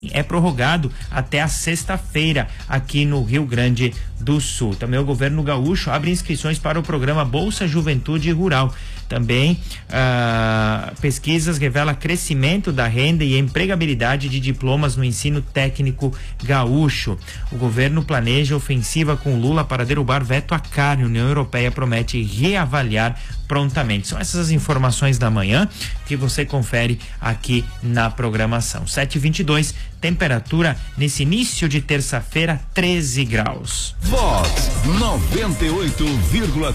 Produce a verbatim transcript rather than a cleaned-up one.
é prorrogado até a sexta-feira aqui no Rio Grande do Sul. Também o governo gaúcho abre inscrições para o programa Bolsa Juventude Rural. Também ah, pesquisas revelam crescimento da renda e empregabilidade de diplomas no ensino técnico gaúcho. O governo planeja ofensiva com Lula para derrubar veto à carne. A União Europeia promete reavaliar prontamente. São essas as informações da manhã que você confere aqui na programação. sete e vinte e dois, temperatura nesse início de terça-feira, treze graus. Vox noventa e oito vírgula